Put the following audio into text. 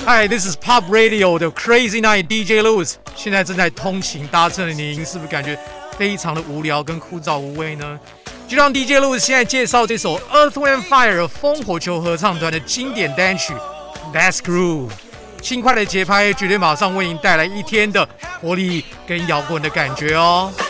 Hi, this is Pop Radio 的 Crazy Night DJ Louis。现在正在通勤搭乘的您，是不是感觉非常的无聊跟枯燥无味呢？就让 DJ Louis 现在介绍这首 Earth, Wind & Fire 风火球合唱团的经典单曲 Let's Groove。轻快的节拍绝对马上为您带来一天的活力跟摇滚的感觉哦。